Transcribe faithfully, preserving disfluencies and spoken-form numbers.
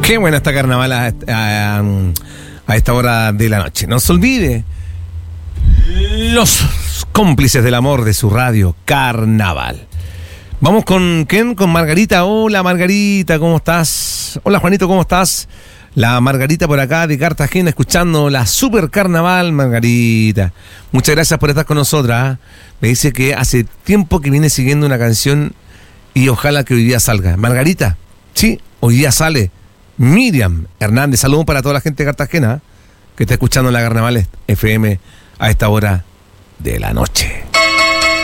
Qué buena está carnaval a, a, a esta hora de la noche. No se olvide, los cómplices del amor de su radio, Carnaval. Vamos con ¿quién? Con Margarita. Hola Margarita, ¿cómo estás? Hola Juanito, ¿cómo estás? La Margarita por acá de Cartagena, escuchando la Super Carnaval. Margarita, muchas gracias por estar con nosotras. Me dice que hace tiempo que viene siguiendo una canción y ojalá que hoy día salga. Margarita, sí, hoy día sale Miriam Hernández. Saludos para toda la gente de Cartagena que está escuchando la Carnaval F M a esta hora de la noche.